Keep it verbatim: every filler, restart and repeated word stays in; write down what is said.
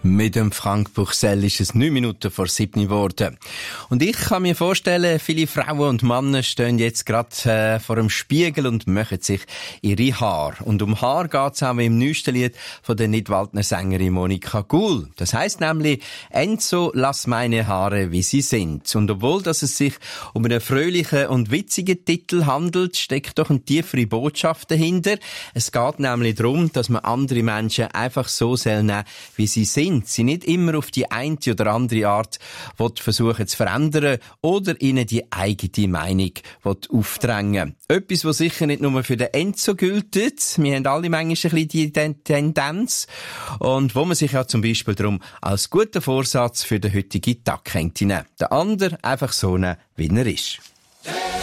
Mit dem Frank Buchsel ist es neun Minuten vor sieben geworden. Und ich kann mir vorstellen, viele Frauen und Männer stehen jetzt gerade äh, vor dem Spiegel und machen sich ihre Haare. Und um Haar geht's auch im neuesten Lied von der Nidwaldner Sängerin Monika Gul. Das heisst nämlich, Enzo, lass meine Haare, wie sie sind. Und obwohl dass es sich um einen fröhlichen und witzigen Titel handelt, steckt doch eine tiefere Botschaft dahinter. Es geht nämlich darum, dass man andere Menschen einfach so soll nehmen, wie sie sind. Sie nicht immer auf die eine oder andere Art versuchen zu verändern oder ihnen die eigene Meinung aufdrängen. Etwas, was sicher nicht nur für den Enzo gilt. Wir haben alle manchmal ein bisschen die Tendenz. Und wo man sich ja zum Beispiel darum als guten Vorsatz für den heutigen Tag nehmen. Der andere einfach so nehmen, wie er ist.